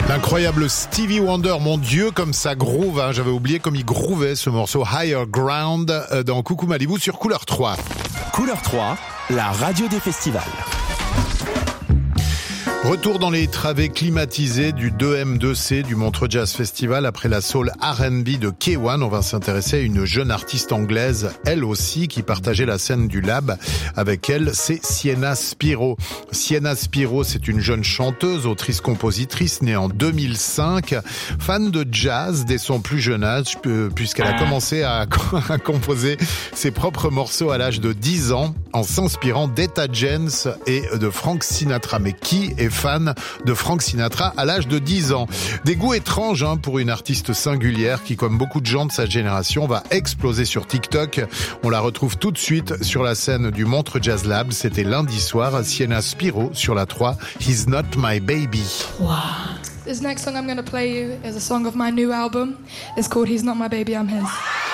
L'incroyable Stevie Wonder, mon Dieu, comme ça groove, hein. J'avais oublié comme il groovait ce morceau Higher Ground dans Coucou Malibu sur Couleur 3. Couleur 3, la radio des festivals. Retour dans les travées climatisées du 2M2C du Montreux Jazz Festival après la soul R&B de K1. On va s'intéresser à une jeune artiste anglaise, elle aussi, qui partageait la scène du Lab. Avec elle, c'est Sienna Spiro. Sienna Spiro, c'est une jeune chanteuse, autrice-compositrice, née en 2005, fan de jazz dès son plus jeune âge, puisqu'elle a commencé à composer ses propres morceaux à l'âge de 10 ans, en s'inspirant d'Etta James et de Frank Sinatra. Mais qui est fan de Frank Sinatra à l'âge de 10 ans? Des goûts étranges pour une artiste singulière qui, comme beaucoup de gens de sa génération, va exploser sur TikTok. On la retrouve tout de suite sur la scène du Montreux Jazz Lab. C'était lundi soir. Sienna Spiro sur la 3. He's Not My Baby. Wow. This next song I'm going to play you is a song of my new album. It's called He's Not My Baby, I'm His.